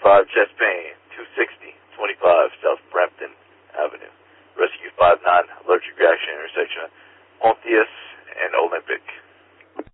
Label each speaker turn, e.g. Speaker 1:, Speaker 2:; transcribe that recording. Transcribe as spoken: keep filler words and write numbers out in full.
Speaker 1: five, chest pain, two sixty, twenty-five, South Brampton Avenue. Rescue five nine, allergic reaction intersection of Pontius and Olympic.